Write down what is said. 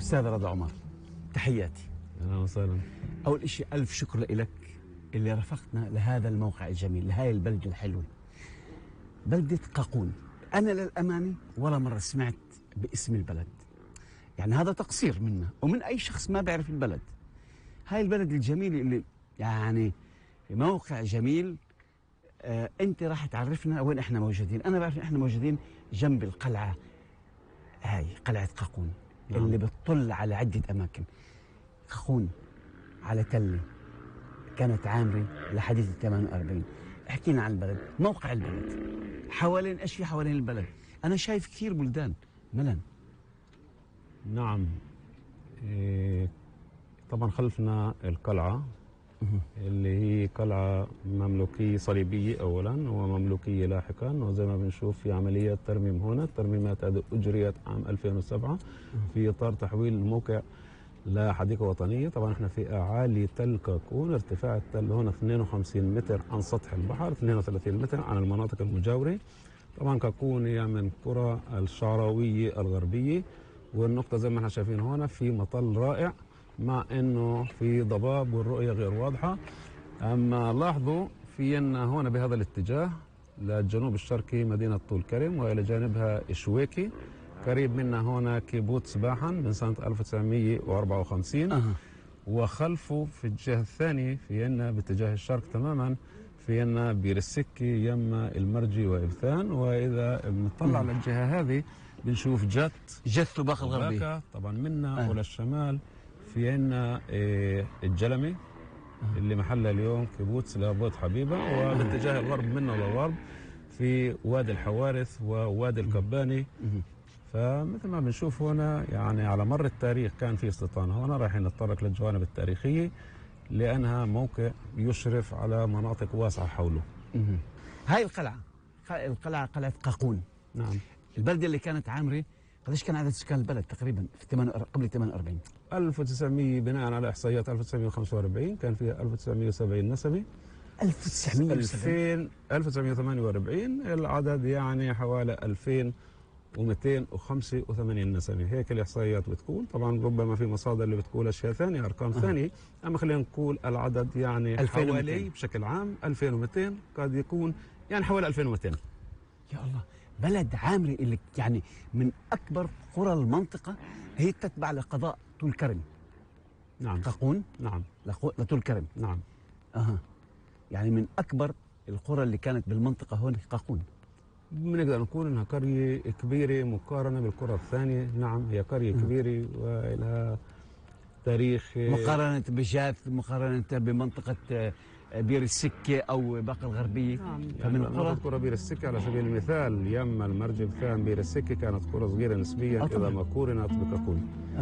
أستاذ رضا عمر، تحياتي. أهلا وسهلا. أول شيء ألف شكر لك اللي رافقتنا لهذا الموقع الجميل، لهاي البلدة الحلوة، بلدة قاقون. أنا للأمانة ولا مرة سمعت باسم البلد، يعني هذا تقصير منا ومن أي شخص ما بيعرف البلد. هاي البلد الجميلة اللي يعني موقع جميل. أنت راح تعرفنا وين إحنا موجودين. أنا بعرف إحنا موجودين جنب القلعة، هاي قلعة قاقون اللي بتطل على عدة أماكن. قاقون على تلة كانت عامرة لحديث 48. احكينا عن البلد، موقع البلد، حوالين ايش في حوالين البلد؟ انا شايف كثير بلدان ملن. نعم. طبعا خلفنا القلعة اللي هي قلعة مملوكية صليبية أولا ومملوكية لاحقا، وزي ما بنشوف في عملية ترميم هنا. الترميمات هذه أجريت عام 2007 في إطار تحويل الموقع لحديقة وطنية. طبعا احنا في أعالي تل قاقون، ارتفاع التل هنا 52 متر عن سطح البحر، 32 متر عن المناطق المجاورة. طبعا قاقون هي من قرى الشعراوية الغربية، والنقطة زي ما احنا شايفين هنا في مطل رائع مع انه في ضباب والرؤية غير واضحة. اما لاحظوا في ان هنا بهذا الاتجاه للجنوب الشرقي مدينة طول كرم، والى جانبها شويكي، قريب منا هنا كيبوتس باحن من سنة 1954. وخلفه في الجهة الثانية في عنا باتجاه الشرق تماما في عنا بير السكي يما المرجي وإبثان. وإذا بنطلع على الجهة هذه بنشوف جت طباق الغربي طبعا منا وللشمال في عنا الجلمي اللي محلها اليوم كيبوتس لابوت حبيبة. وباتجاه الغرب منا للغرب في وادي الحوارث ووادي الكباني. فمثل ما بنشوف هنا يعني على مر التاريخ كان في استيطان هنا. راح نتطرق للجوانب التاريخية لأنها موقع يشرف على مناطق واسعة حوله. هاي القلعة قلعة قاقون. نعم. البلدة اللي كانت عامرة، قديش كان عدد سكان البلد تقريبا في قبل 48؟ 1900 بناء على إحصائيات 1945 كان فيها 1970 نسمة. 1948 العدد يعني حوالي 2285 نسمة. هيك الإحصائيات بتقول. طبعا ربما في مصادر اللي بتقول أشياء ثانية، أرقام ثانية، أما خلينا نقول العدد يعني حوالي بشكل عام 2200، قد يكون يعني حوالي 2200. يا الله، بلد عامرة اللي يعني من أكبر قرى المنطقة، هي تتبع لقضاء طول كرم. نعم. قاقون. نعم. لطول كرم. نعم. يعني من أكبر القرى اللي كانت بالمنطقة هون قاقون. بنقدر نقول انها قريه كبيره مقارنه بالقرى الثانيه. نعم هي قريه كبيره ولها تاريخ، مقارنه بجاث، مقارنه بمنطقه بير السكه او باقة الغربيه. نعم. فمن يعني قرى بير السكه على سبيل المثال يم المرج الثاني بير السكه كانت قرى صغيره نسبيا اذا ما قورنت بقاقون.